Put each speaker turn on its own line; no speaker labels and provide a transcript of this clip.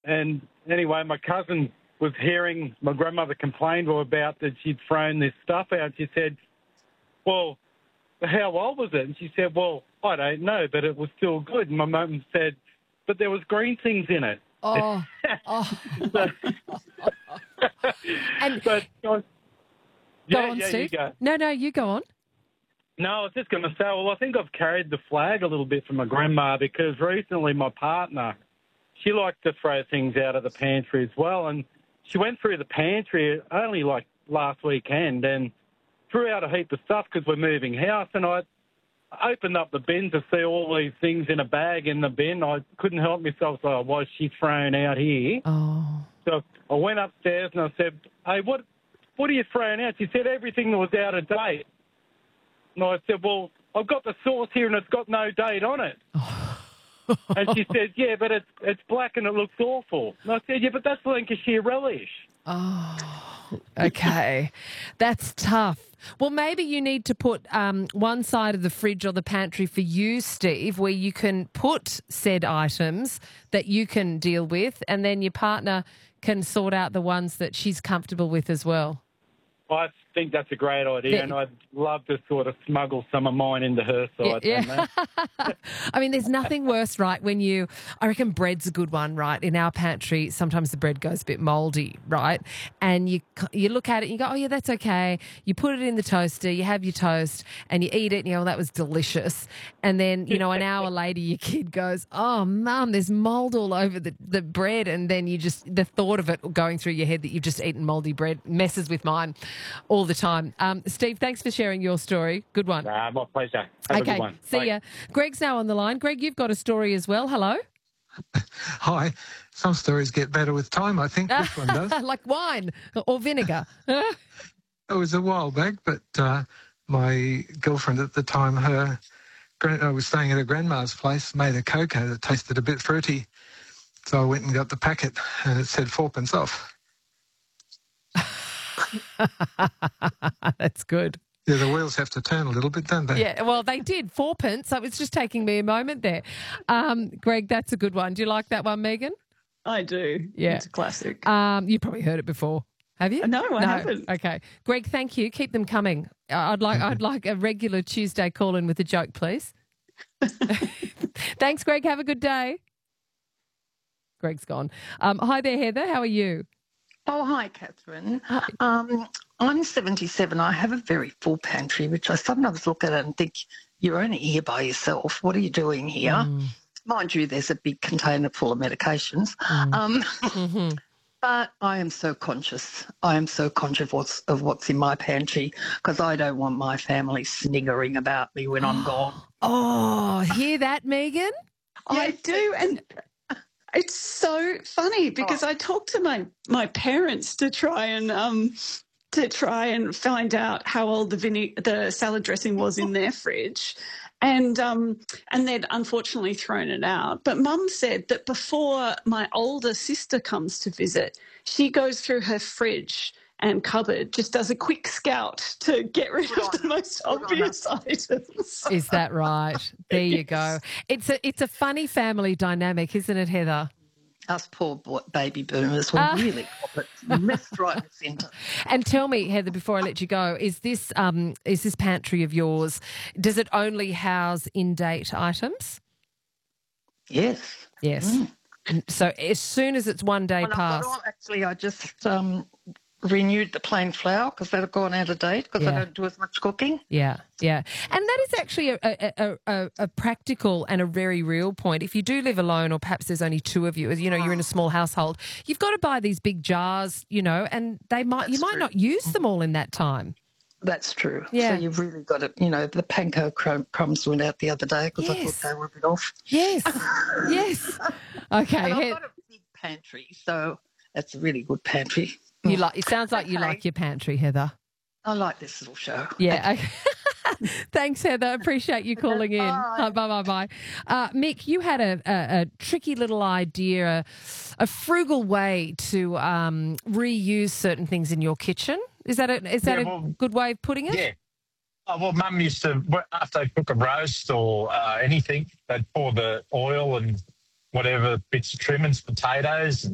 And anyway, my cousin was hearing my grandmother complain to her about that she'd thrown this stuff out. She said, well, how old was it? And she said, well, I don't know, but it was still good. And my mum said, but there was green things in it.
Oh. And
but,
go on, Steve.
You go.
No, you go on.
No, I was just going to say, well, I think I've carried the flag a little bit from my grandma because recently my partner, she liked to throw things out of the pantry as well. And she went through the pantry only like last weekend and threw out a heap of stuff because we're moving house. And I opened up the bin to see all these things in a bag in the bin. I couldn't help myself, so why is she thrown out here?
Oh.
So I went upstairs and I said, hey, what are you throwing out? She said everything that was out of date. And I said, well, I've got the sauce here and it's got no date on it. And she said, yeah, but it's black and it looks awful. And I said, yeah, but that's Lancashire relish.
Oh, okay. That's tough. Well, maybe you need to put one side of the fridge or the pantry for you, Steve, where you can put said items that you can deal with, and then your partner can sort out the ones that she's comfortable with as well.
I think that's a great idea, and I'd love to sort of smuggle some of mine into her side.
Yeah. I mean, there's nothing worse, right, when I reckon bread's a good one, right? In our pantry, sometimes the bread goes a bit mouldy, right? And you look at it and you go, oh, yeah, that's okay. You put it in the toaster, you have your toast, and you eat it, and you go, oh, that was delicious. And then, an hour later, your kid goes, oh, Mum, there's mould all over the bread. And then the thought of it going through your head that you've just eaten mouldy bread messes with mine all the time. Steve, thanks for sharing your story. Good one.
My pleasure. Have a good one.
See ya. Greg's now on the line. Greg, you've got a story as well. Hello.
Hi. Some stories get better with time, I think. This one does.
Like wine or vinegar.
It was a while back, but my girlfriend at the time, I was staying at her grandma's place, made a cocoa that tasted a bit fruity. So I went and got the packet and it said 4p off.
That's good.
Yeah, the wheels have to turn a little bit, don't they?
Yeah, well, they did. 4p. So it's just taking me a moment there. Greg, that's a good one. Do you like that one, Megan?
I do.
Yeah.
It's a classic.
You probably heard it before. Have you?
No, I haven't.
Okay. Greg, thank you. Keep them coming. I'd like a regular Tuesday call-in with a joke, please. Thanks, Greg. Have a good day. Greg's gone. Hi there, Heather. How are you?
Oh, hi, Catherine. I'm 77. I have a very full pantry, which I sometimes look at it and think, you're only here by yourself. What are you doing here? Mind you, there's a big container full of medications. But I am so conscious. I am so conscious of what's in my pantry because I don't want my family sniggering about me when I'm gone.
Oh, hear that, Megan?
I do, and it's so funny because I talked to my parents to try and find out how old the salad dressing was in their fridge, and they'd unfortunately thrown it out. But Mum said that before my older sister comes to visit, she goes through her fridge and cupboard, just does a quick scout to get rid of the most obvious items.
Is that right? There you go. It's a funny family dynamic, isn't it, Heather?
Us poor baby boomers were really missed right in the centre.
And tell me, Heather, before I let you go, is this pantry of yours, does it only house in-date items?
Yes.
Yes. So as soon as it's one day past.
Actually, I just renewed the plain flour because that had gone out of date because I don't do as much cooking.
Yeah. And that is actually a practical and a very real point. If you do live alone or perhaps there's only two of you, you're in a small household, you've got to buy these big jars, and you might not use them all in that time.
That's true.
Yeah.
So you've really got it. The panko crumbs went out the other day because I thought they were a bit off.
Yes. Yes. Okay.
And I've got a big pantry, so it's a really good pantry.
It sounds like you like your pantry, Heather.
I like this little show.
Yeah. Thanks, Heather. Appreciate you calling in. Bye. Mick, you had a tricky little idea, a frugal way to reuse certain things in your kitchen. Is that a good way of putting it?
Yeah. Well, Mum used to, after they cook a roast or anything, they'd pour the oil and whatever bits of trimmings, potatoes,